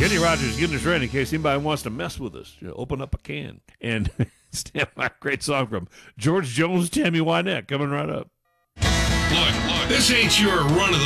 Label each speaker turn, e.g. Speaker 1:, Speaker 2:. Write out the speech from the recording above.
Speaker 1: Kenny Rogers getting us ready in case anybody wants to mess with us. Open up a can. And stand by. Great song from George Jones, Tammy Wynette coming right up.
Speaker 2: Look, this ain't your run of the